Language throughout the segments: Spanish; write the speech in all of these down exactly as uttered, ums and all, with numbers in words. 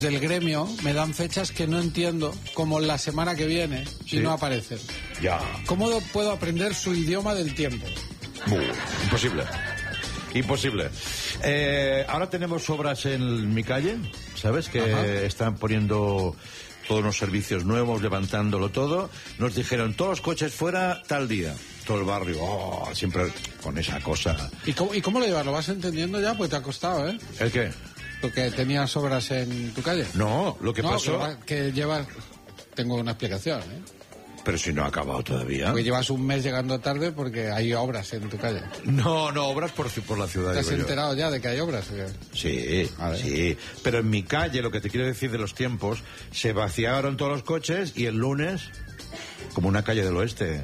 del gremio me dan fechas que no entiendo, como la semana que viene, sí. y no aparecen. Ya. ¿Cómo puedo aprender su idioma del tiempo? Uh, imposible. Imposible. Eh, ahora tenemos obras en mi calle, ¿sabes? Que Ajá. están poniendo todos los servicios nuevos, levantándolo todo. Nos dijeron, todos los coches fuera tal día. Todo el barrio, oh, siempre con esa cosa. ¿Y cómo, ¿Y cómo lo llevas? ¿Lo vas entendiendo ya? Pues te ha costado, ¿eh? ¿El qué? Porque tenías obras en tu calle. No, lo que no, pasó... Que, que llevas... Tengo una explicación, ¿eh? Pero si no ha acabado todavía. Porque llevas un mes llegando tarde porque hay obras en tu calle. No, no, obras por, por la ciudad. ¿Te has enterado ya de que hay obras? ¿O qué? Sí, sí. Pero en mi calle, lo que te quiero decir de los tiempos, se vaciaron todos los coches y el lunes, como una calle del oeste...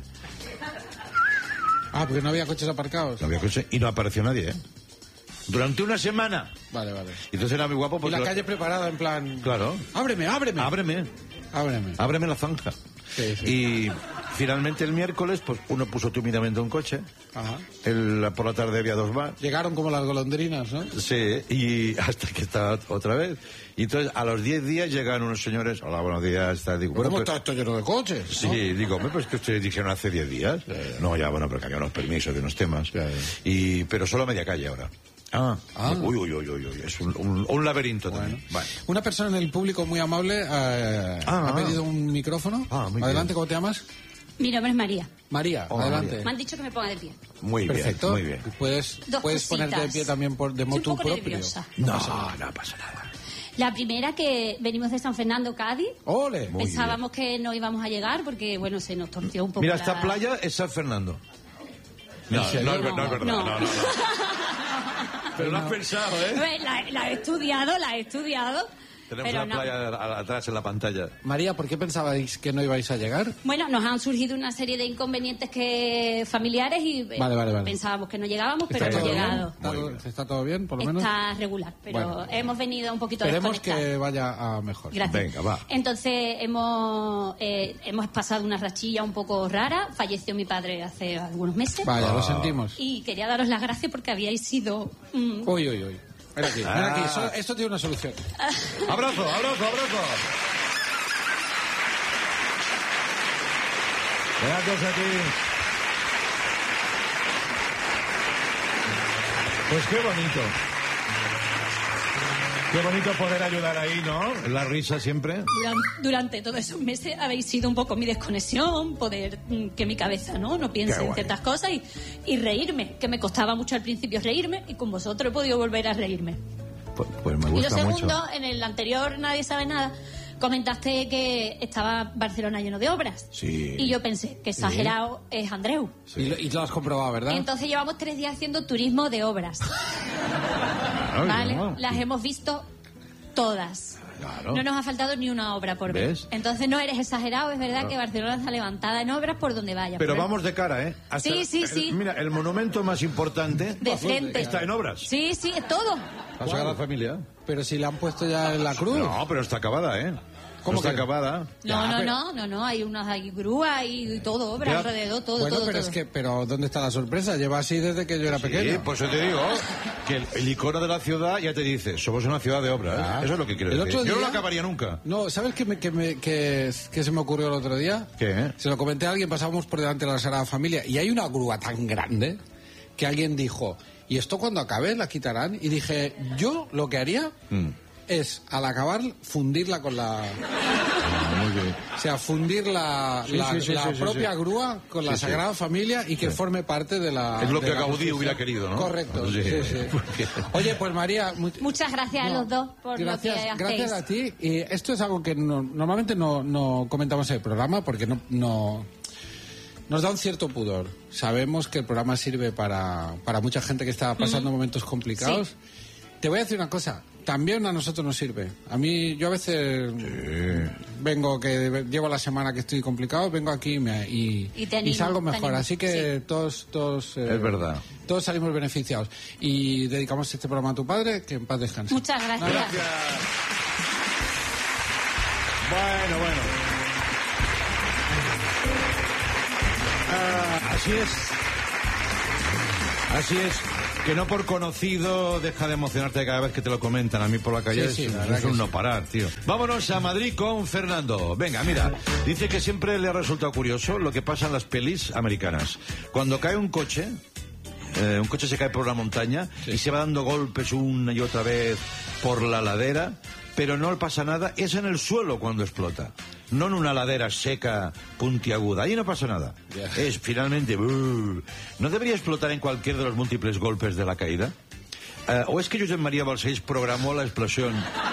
Ah, porque no había coches aparcados. No había coches y no apareció nadie, ¿eh? Durante una semana. Vale, vale. Y entonces era muy guapo porque... Y la lo... calle preparada en plan... Claro. Ábreme, ábreme. Ábreme. Ábreme. Ábreme la zanja. Sí, sí. Y finalmente el miércoles, pues uno puso tímidamente un coche. Ajá. El, por la tarde había dos más. Llegaron como las golondrinas, ¿no? Sí, y hasta que estaba otra vez. Y entonces a los diez días llegan unos señores. Hola, buenos días. Está, digo, bueno, ¿Cómo pues, está esto lleno de coches? Sí, ¿no? digo, pues que ustedes dijeron hace diez días. Sí. No, ya, bueno, pero que había unos permisos de unos temas. Sí. Y, pero solo a media calle ahora. Ah, ah. Uy, uy, uy, uy, uy, es un, un, un laberinto bueno. también. Vale. Una persona en el público muy amable eh, ah, ha pedido un micrófono. Ah, muy Adelante, bien. ¿Cómo te llamas? Mi nombre es María. María, oh, adelante. María. Me han dicho que me ponga de pie. Muy Perfecto. bien, muy bien. Puedes, Dos puedes cositas. ponerte de pie también por, de motu Estoy un poco propio. nerviosa. No, no pasa nada. La primera, que venimos de San Fernando, Cádiz. ¡Ole! Muy Pensábamos que no íbamos a llegar porque, bueno, se nos torció un poco. Mira, la... esta playa es San Fernando. No, no, no, no, no es verdad. No. No, no, no. Pero lo has pensado, ¿eh? La, la he estudiado, la he estudiado. Tenemos pero la no. playa atrás en la pantalla. María, ¿por qué pensabais que no ibais a llegar? Bueno, nos han surgido una serie de inconvenientes que familiares y eh, Vale, vale, vale. pensábamos que no llegábamos, pero ¿Está hemos todo bien? llegado. ¿Está, Muy todo- bien. ¿Está todo bien, por lo menos? Está regular, pero Bueno. hemos venido un poquito a Esperemos desconectar. que vaya a mejor. Gracias. Venga, va. Entonces hemos eh, hemos pasado una rachilla un poco rara. Falleció mi padre hace algunos meses. Vaya, Ah. lo sentimos. Y quería daros las gracias porque habíais sido... mm, Uy, uy, uy. Ven aquí, ven aquí. Ah. Eso- esto tiene una solución. Abrazo, abrazo, abrazo. Veamos aquí. Pues qué bonito. Qué bonito poder ayudar ahí, ¿no? La risa siempre. Duran- Durante todos esos meses habéis sido un poco mi desconexión, poder mm, que mi cabeza no no piense Qué en guay. ciertas cosas y, y reírme, que me costaba mucho al principio reírme y con vosotros he podido volver a reírme. Pues, pues me Y lo gusta segundo, mucho. en el anterior Nadie Sabe Nada, comentaste que estaba Barcelona lleno de obras. Sí. Y yo pensé que exagerado es Andreu. Y, lo, y lo has comprobado, ¿verdad? Entonces llevamos tres días haciendo turismo de obras. Claro, ¿Vale? ¿no? Las hemos visto todas. Claro. No nos ha faltado ni una obra por ver. ¿Ves? Entonces no eres exagerado, es verdad Claro. que Barcelona está levantada en obras por donde vaya. Pero Por- vamos de cara, ¿eh? Hasta Sí, sí, el- sí. Mira, el monumento más importante de frente. está en obras. Sí, sí, todo. ¿La Sagrada Familia? Pero si le han puesto ya en la cruz. No, pero está acabada, ¿eh? ¿Cómo está que? acabada? No, Ya, no, pero- no, no, no, hay unas hay grúas y todo, obras Ya. alrededor, todo, Bueno, todo, pero todo. es que, pero ¿dónde está la sorpresa? Lleva así desde que yo era pequeño. Sí, pues yo te digo que el, el icono de la ciudad ya te dice, somos una ciudad de obras. Ah. Eso es lo que quiero El decir. otro Yo no lo día- acabaría nunca. No, ¿sabes qué, me, qué me- qué- qué se me ocurrió el otro día? ¿Qué? Se lo comenté a alguien, pasábamos por delante de la Sagrada Familia y hay una grúa tan grande que alguien dijo, ¿y esto cuando acabe la quitarán? Y dije, yo lo que haría Mm. es, al acabar, fundirla con la... Ah, muy bien. O sea, fundir la, Sí, la, sí, sí, la sí, sí, propia sí. grúa con la Sí, sí. Sagrada Familia y que Sí. forme parte de la... Es lo de que la Gaudí construcción. hubiera querido, ¿no? Correcto, Sí. sí, sí. Porque- Oye, pues María... mu- Muchas gracias a no, los dos por gracias, lo que hacéis. gracias a ti. Y esto es algo que no- normalmente no, no comentamos en el programa porque no, no nos da un cierto pudor. Sabemos que el programa sirve para, para mucha gente que está pasando momentos complicados. Sí. Te voy a decir una cosa, también a nosotros nos sirve. A mí, yo a veces vengo, que llevo la semana que estoy complicado, vengo aquí y, me- y, Y te animo, y salgo te mejor. animo, Así que sí. todos, todos, eh, Es verdad. todos salimos beneficiados. Y dedicamos este programa a tu padre, que en paz descanse. Muchas gracias. Gracias. Bueno, bueno. Ah, así es. Así es. que no por conocido deja de emocionarte cada vez que te lo comentan. A mí por la calle Sí, sí, es, la verdad es que un sí. no parar, tío. Vámonos a Madrid con Fernando. Venga, mira, dice que siempre le ha resultado curioso lo que pasa en las pelis americanas. Cuando cae un coche, eh, un coche se cae por una montaña Sí. y se va dando golpes una y otra vez por la ladera, pero no le pasa nada, es en el suelo cuando explota. No en una ladera seca, puntiaguda. Ahí no pasa nada. Ya. Es finalmente... brrr. ¿No debería explotar en cualquier de los múltiples golpes de la caída? Eh, ¿O es que Josep María Balcells programó la explosión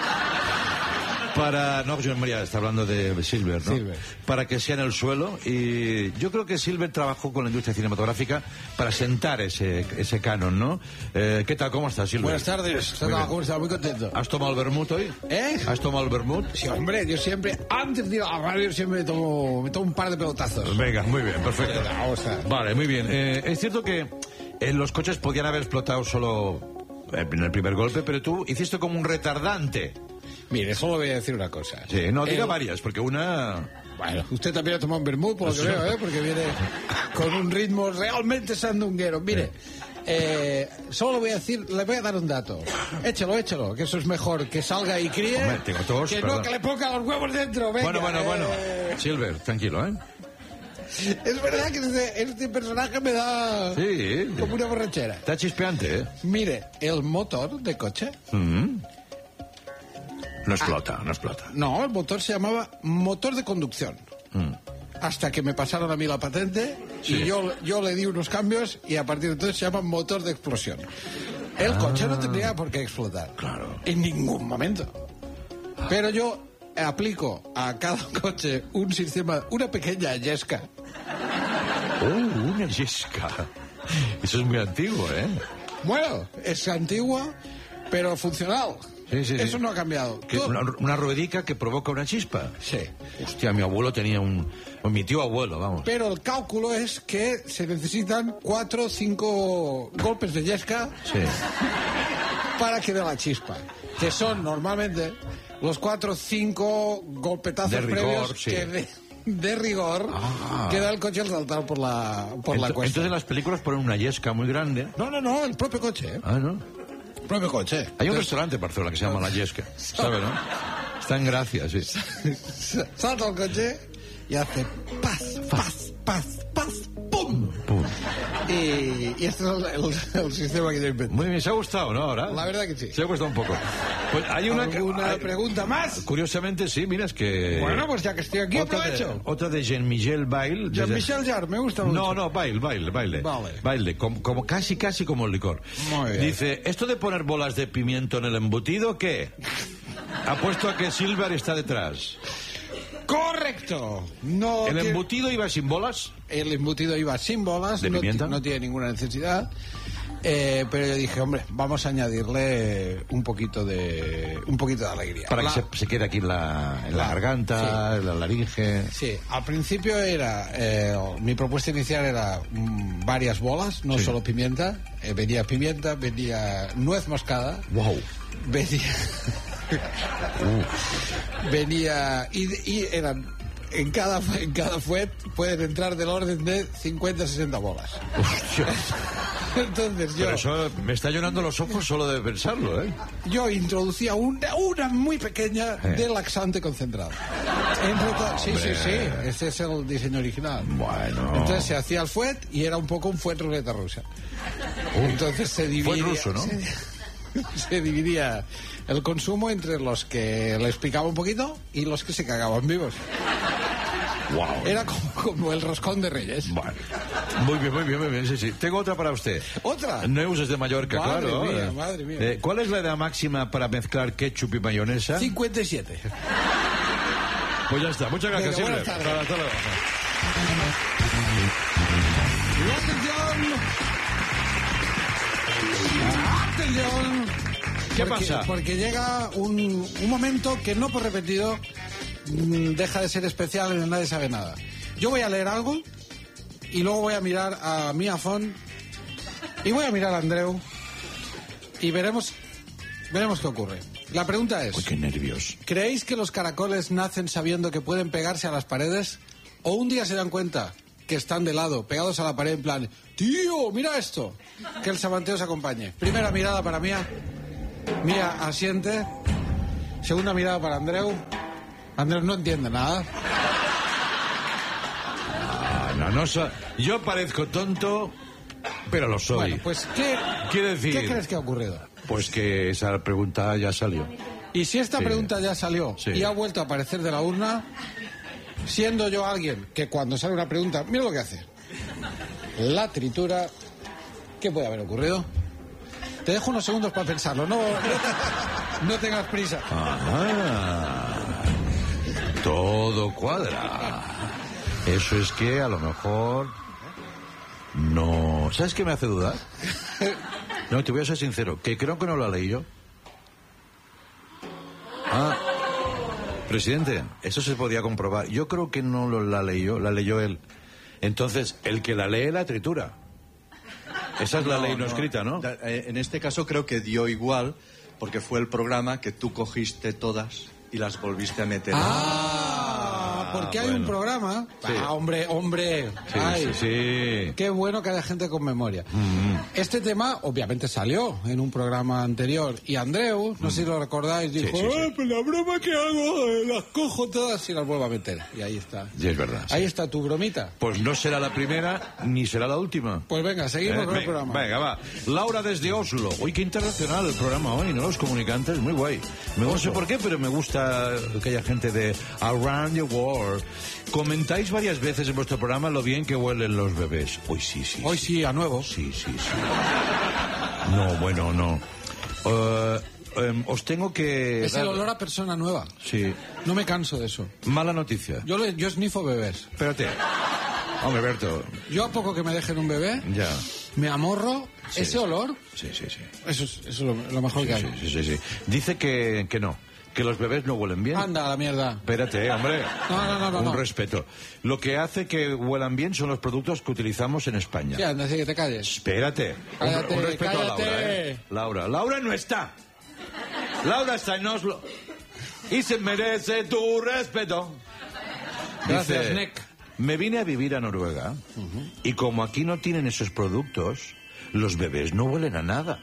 para... No, Josep María está hablando de Silver, ¿no? Silver. Para que sea en el suelo. Y yo creo que Silver trabajó con la industria cinematográfica para sentar ese, ese canon, ¿no? Eh, ¿Qué tal? ¿Cómo estás, Silver? Buenas tardes. Muy bien. ¿Cómo estás? Muy contento. ¿Has tomado el vermut hoy? ¿Eh? ¿Has tomado el vermut? Sí, hombre, yo siempre, antes de ir a la radio, siempre me tomo, me tomo un par de pelotazos. Venga, muy bien, perfecto. Vamos a- Vale, muy bien. Eh, es cierto que en los coches podían haber explotado solo en el primer golpe, pero tú hiciste como un retardante. Mire, solo voy a decir una cosa. Sí, no, diga El- varias, porque una... Bueno, usted también ha tomado un vermut, por lo que Sí. veo, ¿eh? Porque viene con un ritmo realmente sandunguero. Mire, eh, solo voy a decir, le voy a dar un dato. Échalo, échalo, que eso es mejor, que salga y críe. Hombre, tengo tos, que perdón. no, que le ponga los huevos dentro, venga. Bueno, bueno, bueno. eh. Silver, tranquilo, ¿eh? Es verdad que este, este personaje me da Sí. como una borrachera. Está chispeante, ¿eh? Mire, el motor de coche, Mm. No explota, no explota. no, el motor se llamaba motor de conducción. Mm. Hasta que me pasaron a mí la patente Sí. y yo, yo le di unos cambios y a partir de entonces se llama motor de explosión. El coche no tendría por qué explotar. Ah. Claro. En ningún momento. Pero yo aplico a cada coche un sistema, una pequeña yesca. Oh, una yesca. Eso es muy antiguo, ¿eh? Bueno, es antigua, pero funcional. Sí, sí, sí. Eso no ha cambiado. Que Tú- una, una ruedica que provoca una chispa. Sí. Hostia, mi abuelo tenía un... o mi tío abuelo, vamos. Pero el cálculo es que se necesitan cuatro o cinco golpes de yesca Sí. para que dé la chispa. Que son normalmente los cuatro o cinco golpetazos De rigor, previos sí. que de, de rigor Ah. que da el coche al saltar por la, por la Ento- cuesta. Entonces en las películas ponen una yesca muy grande. No, no, no, el propio coche. ¿eh? Ah, ¿no? El propio coche. Hay un Entonces, restaurante en Barcelona que se llama La Yesca, ¿sabe, no? Está en Gracia, sí. salta el coche y hace paz, paz, paz, paz, ¡pum! Pum. Y, y este es el, el- el sistema que yo inventé. Muy bien, ¿se ha gustado, no? Ahora. La verdad que sí. Se ha gustado un poco. Pues hay una... que- ¿Alguna hay- pregunta más? Curiosamente, sí, mira, es que... Bueno, pues ya que estoy aquí, otra de, aprovecho. otra de Jean-Michel Bail. desde- Jean-Michel Jarre, me gusta mucho. No, no, baile, baile, baile. Vale. Baile, como, como casi, casi como el licor. Muy bien. Dice, ¿esto de poner bolas de pimiento en el embutido, qué? Apuesto a que Silver está detrás. ¡Correcto! No ¿El tiene- embutido iba sin bolas? el embutido iba sin bolas, ¿De no, pimienta? ti- no tiene ninguna necesidad. Eh, pero yo dije, hombre, vamos a añadirle un poquito de un poquito de alegría. Para La- que se, se quede aquí en la, en la La- garganta, en la laringe. Sí, al principio era, eh, mi propuesta inicial era mm, varias bolas, no Sí. solo pimienta. Eh, venía pimienta, venía nuez moscada, Wow. venía... venía... Y, y eran... En cada, en cada fuet pueden entrar del orden de cincuenta a sesenta bolas. Hostia. Entonces yo, Pero eso me está llenando los ojos solo de pensarlo, ¿eh? yo introducía una, una muy pequeña Eh. de laxante concentrado. Entre to- sí, sí, sí, ese es el diseño original. Bueno. Entonces se hacía el fuet y era un poco un fuet ruleta rusa. Entonces se dividía... ruso, ¿no? Se, se dividía el consumo entre los que les picaba un poquito y los que se cagaban vivos. Wow. Era como, como el roscón de Reyes. Bueno. Muy bien, muy bien, muy bien, sí, sí. Tengo otra para usted. ¿Otra? Neus es de Mallorca, Madre claro. mía, Eh, madre mía. eh, ¿Cuál es la edad máxima para mezclar ketchup y mayonesa? cincuenta y siete. Pues ya está. Muchas gracias, Venga, Silver. buenas tardes. Hasta- hasta luego. ¡Atención! ¡Atención! ¿Qué Porque- pasa? Porque llega un, un momento que no por repetido mm, deja de ser especial en el Nadie Sabe Nada. Yo voy a leer algo y luego voy a mirar a Mia Font y voy a mirar a Andreu y veremos, veremos qué ocurre. La pregunta es... Uy, qué nervios. ¿Creéis que los caracoles nacen sabiendo que pueden pegarse a las paredes? ¿O un día se dan cuenta que están de lado, pegados a la pared, en plan, tío, mira esto. Que el samanteo se acompañe. Primera mirada para Mía. Mía asiente. Segunda mirada para Andreu. Andreu no entiende nada. Ah, no, no so... Yo parezco tonto, pero lo soy. Bueno, pues, ¿qué, Quiero decir, ¿qué crees que ha ocurrido? Pues que esa pregunta ya salió. Y si esta Sí. pregunta ya salió Sí. y ha vuelto a aparecer de la urna, siendo yo alguien que cuando sale una pregunta, mira lo que hace. La tritura. ¿Qué puede haber ocurrido? Te dejo unos segundos para pensarlo. No, no, te- no tengas prisa. Ah, todo cuadra. Eso es que a lo mejor no... ¿Sabes qué me hace dudar? No, te voy a ser sincero, que creo que no lo leí yo. Ah, presidente, eso se podía comprobar. Yo creo que no lo, la leyó, la leyó él. Entonces, el que la lee la tritura. Esa es la ley no escrita, ¿no? Da- eh, En este caso creo que dio igual, porque fue el programa que tú cogiste todas y las volviste a meter. Ah, porque hay un bueno. programa. Sí. Ah, hombre, hombre. Sí, Ay, sí, sí. Qué bueno que haya gente con memoria. Este tema, obviamente, salió en un programa anterior. Y Andreu, no sé si lo recordáis, dijo: sí, sí. "Ah, pues la broma que hago, eh, las cojo todas y las vuelvo a meter". Y ahí está. Sí, es verdad. sí. Ahí está tu bromita. Pues no será la primera ni será la última. Pues venga, seguimos Eh, con el venga, programa. venga, va. Laura desde Oslo. Uy, qué internacional el programa hoy, ¿no? Los comunicantes, muy guay. Me, no sé por qué, pero me gusta que haya gente de Around the World. Comentáis varias veces en vuestro programa lo bien que huelen los bebés. Uy, sí, sí. Hoy sí, a nuevo. Sí, sí, sí. No, bueno, no. Eh, em, os tengo que... Es el olor a persona nueva. Sí. No me canso de eso. Mala noticia. Yo, le, yo snifo bebés. Espérate. Hombre, Berto. Yo a poco que me dejen un bebé, Ya. me amorro. Sí, ese sí. olor, Sí, sí, sí. eso es, eso es lo, lo mejor que hay. Sí, sí, sí, sí. Dice que, que no, que los bebés no huelen bien. Anda, a la mierda. Espérate, hombre. No, no, no, no, Un no. respeto. Lo que hace que huelan bien son los productos que utilizamos en España. Sí, anda, así que te calles. Espérate. Un- Cállate, un, respeto a cállate. Laura, ¿eh? Laura. Laura no está. Laura está en Oslo. Y se merece tu respeto. Gracias, Dice, Nick. me vine a vivir a Noruega y como aquí no tienen esos productos, los bebés no huelen a nada.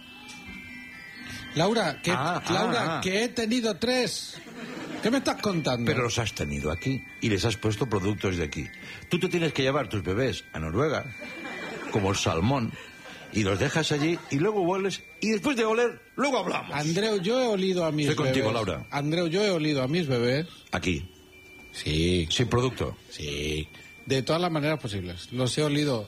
Laura, que, Ah, Laura ah, ah. que he tenido tres. ¿Qué me estás contando? Pero los has tenido aquí y les has puesto productos de aquí. Tú te tienes que llevar tus bebés a Noruega, como el salmón, y los dejas allí y luego hueles y después de oler, luego hablamos. Andreu, yo he olido a mis Estoy bebés. contigo, Laura. Andreu, yo he olido a mis bebés. Aquí, Sí, sin producto. sí. De todas las maneras posibles. Los he olido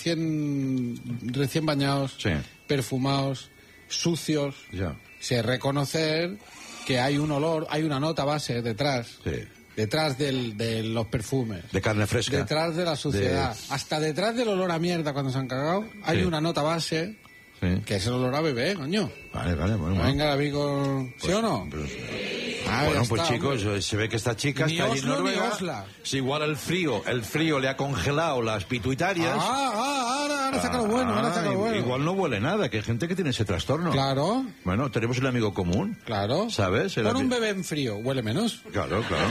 recién, recién bañados, Sí. perfumados, sucios. Ya. Sé reconocer que hay un olor, hay una nota base detrás. Sí. Detrás del, de los perfumes. De carne fresca. Detrás de la suciedad. Hasta detrás del olor a mierda cuando se han cagado, hay Sí. una nota base Sí. que es el olor a bebé, coño. Vale, vale, bueno. bueno. Venga, amigo, ¿sí o no? Pues, Ah, bueno, ya pues está, chicos, hombre. eh, se ve que esta chica Ni está allí en Oslo, ni Noruega. Osla. Si igual el frío, el frío le ha congelado las pituitarias. Ah, ah, ahora, ahora saca lo bueno, ahora saca lo Ah, bueno. Igual no huele nada, que hay gente que tiene ese trastorno. Claro, Bueno, tenemos un amigo común. claro. ¿Sabes? El Pon un ami- bebé en frío, huele menos. Claro, claro.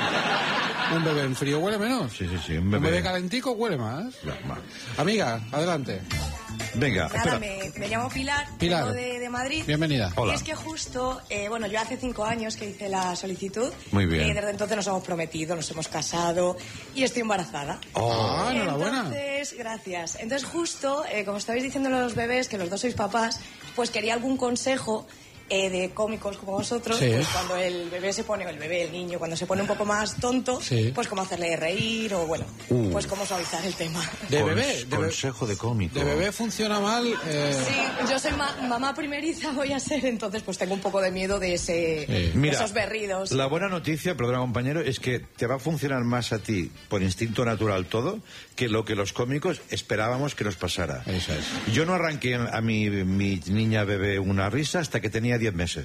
Un bebé en frío huele menos. Sí, sí, sí. Un Un bebé. bebé calentico huele más. Ya, va. Amiga, adelante. Venga, Nada, espera. me, me llamo Pilar, Pilar. vengo de, de Madrid. Bienvenida. Hola. Y es que justo, eh, bueno, yo hace cinco años que hice la solicitud. Muy bien. Y desde entonces nos hemos prometido, nos hemos casado y estoy embarazada. Ah, enhorabuena. Entonces, gracias. Entonces, justo, eh, como estabais diciendo los bebés, que los dos sois papás, pues quería algún consejo eh, de cómicos como vosotros, Sí. pues cuando el bebé se pone, o el bebé, el niño, cuando se pone un poco más tonto, Sí. pues cómo hacerle reír o, bueno, Uh. pues cómo suavizar el tema. De Cons- bebé, de bebé. Consejo de cómico. De bebé funciona mal. eh, Sí, yo soy ma- mamá primeriza, voy a ser, entonces pues tengo un poco de miedo de, ese, Sí. de Mira, esos berridos. la buena noticia, perdona compañero, es que te va a funcionar más a ti por instinto natural todo que lo que los cómicos esperábamos que nos pasara. Eso es. Yo no arranqué a mi, mi niña bebé una risa hasta que tenía diez meses.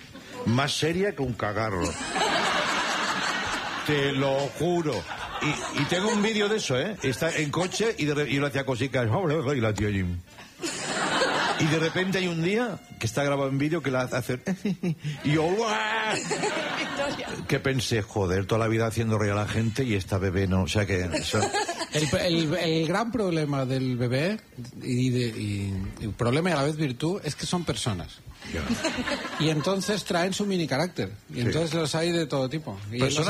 Más seria que un cagarro. Te lo juro. Y, y tengo un vídeo de eso, ¿eh? Está en coche y, de, re- y lo hacía cositas. Y la tía allí. Y de repente hay un día que está grabado en vídeo que la hace hacer. Y yo, ¡guau! Victoria. Que pensé, joder, toda la vida haciendo reír a la gente y esta bebé no. O sea que eso, El, el, el gran problema del bebé, y, de, y, y problema y a la vez virtud, es que son personas. Ya. Y entonces traen su mini carácter. Y Sí. entonces los hay de todo tipo. Y Personas